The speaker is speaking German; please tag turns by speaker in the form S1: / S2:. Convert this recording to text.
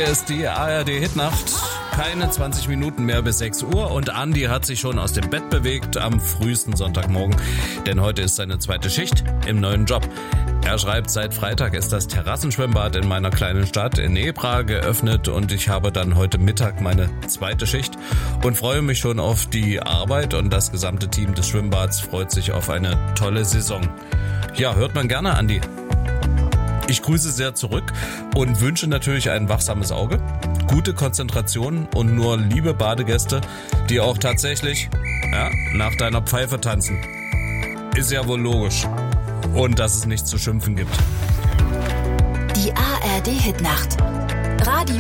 S1: ist die ARD-Hitnacht. Keine 20 Minuten mehr bis 6 Uhr und Andi hat sich schon aus dem Bett bewegt am frühesten Sonntagmorgen, denn heute ist seine zweite Schicht im neuen Job. Er schreibt, seit Freitag ist das Terrassenschwimmbad in meiner kleinen Stadt in Nebra geöffnet und ich habe dann heute Mittag meine zweite Schicht und freue mich schon auf die Arbeit und das gesamte Team des Schwimmbads freut sich auf eine tolle Saison. Ja, hört man gerne, Andi. Ich grüße sehr zurück und wünsche natürlich ein wachsames Auge, gute Konzentration und nur liebe Badegäste, die auch tatsächlich nach deiner Pfeife tanzen. Ist ja wohl logisch. Und dass es nichts zu schimpfen gibt.
S2: Die ARD-Hitnacht. Radio